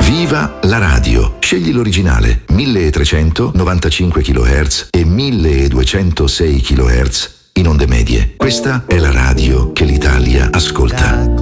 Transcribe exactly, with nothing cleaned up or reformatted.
Viva la radio! Scegli l'originale milletrecentonovantacinque chilohertz e milleduecentosei chilohertz in onde medie. Questa è la radio che l'Italia ascolta.